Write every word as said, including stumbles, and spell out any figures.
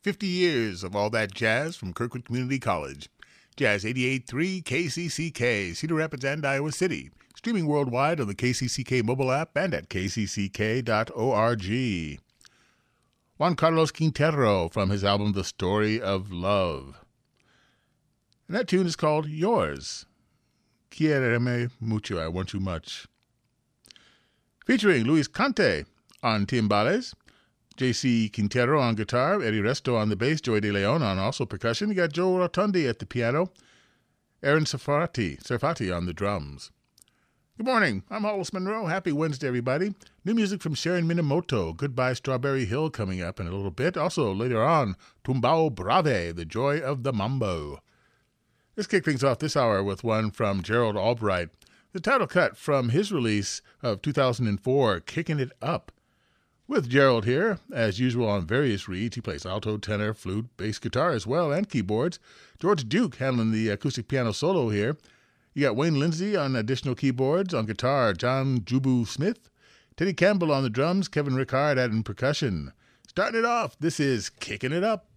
fifty years of all that jazz from Kirkwood Community College. Jazz eighty-eight point three K C C K, Cedar Rapids and Iowa City. Streaming worldwide on the K C C K mobile app and at k c c k dot org. Juan Carlos Quintero from his album The Story of Love. And that tune is called Yours. Quiereme mucho, I want you much. Featuring Luis Cante on timbales, J C Quintero on guitar, Eddie Resto on the bass, Joey De Leon on also percussion. You got Joe Rotundi at the piano, Aaron Sarfati, Sarfati on the drums. Good morning, I'm Hollis Monroe. Happy Wednesday, everybody. New music from Sharon Minamoto, Goodbye Strawberry Hill coming up in a little bit. Also, later on, Tumbao Brave, The Joy of the Mambo. Let's kick things off this hour with one from Gerald Albright. The title cut from his release of two thousand four, Kicking It Up. With Gerald here, as usual on various reeds, he plays alto, tenor, flute, bass guitar as well, and keyboards. George Duke handling the acoustic piano solo here. You got Wayne Lindsay on additional keyboards. On guitar, John Jubu Smith. Teddy Campbell on the drums, Kevin Rickard adding percussion. Starting it off, this is Kicking It Up.